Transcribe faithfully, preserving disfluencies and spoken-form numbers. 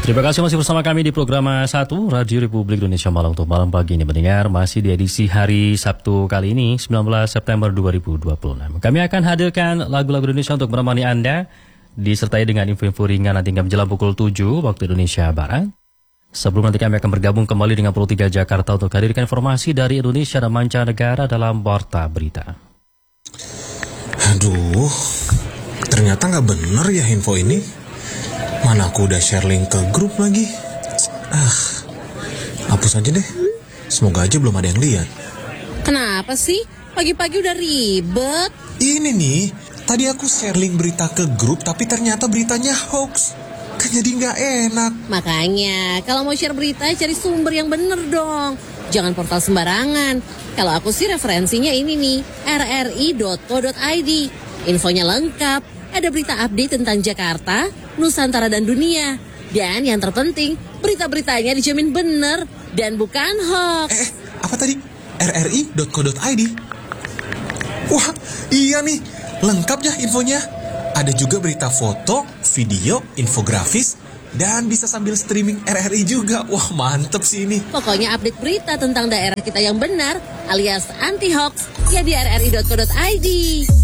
Terima kasih masih bersama kami di program satu Radio Republik Indonesia Malam untuk malam pagi ini mendengar masih di edisi hari Sabtu kali ini sembilan belas September dua ribu dua puluh enam. Kami akan hadirkan lagu-lagu Indonesia untuk menemani Anda disertai dengan info-info ringan nanti hingga menjelang pukul tujuh waktu Indonesia Barat. Sebelum nanti kami akan bergabung kembali dengan Pro tiga Jakarta untuk hadirkan informasi dari Indonesia dan mancanegara dalam Warta Berita. Aduh, ternyata nggak bener ya info ini. Mana aku udah share link ke grup lagi. Ah, hapus aja deh. Semoga aja belum ada yang lihat. Kenapa sih? Pagi-pagi udah ribet. Ini nih, tadi aku share link berita ke grup tapi ternyata beritanya hoax. Kan jadi nggak enak. Makanya, kalau mau share berita cari sumber yang bener dong. Jangan portal sembarangan. Kalau aku sih referensinya ini nih, r r i dot co dot i d. Infonya lengkap. Ada berita update tentang Jakarta, Nusantara dan dunia. Dan yang terpenting, berita-beritanya dijamin bener dan bukan hoax. Eh, apa tadi? r r i dot co dot i d. Wah, iya nih. Lengkap ya infonya. Ada juga berita foto, video, infografis, dan bisa sambil streaming R R I juga. Wah, mantep sih ini. Pokoknya update berita tentang daerah kita yang benar alias anti-hoax ya di r r i dot co dot i d.